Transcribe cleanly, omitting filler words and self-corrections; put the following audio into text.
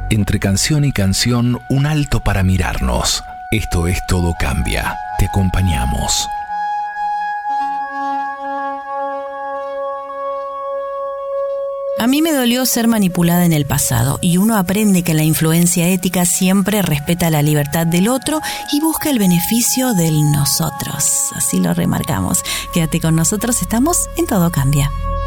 Entre canción y canción, un alto para mirarnos. Esto es Todo Cambia. Te acompañamos. A mí me dolió ser manipulada en el pasado y uno aprende que la influencia ética siempre respeta la libertad del otro y busca el beneficio del nosotros. Así lo remarcamos. Quédate con nosotros, estamos en Todo Cambia.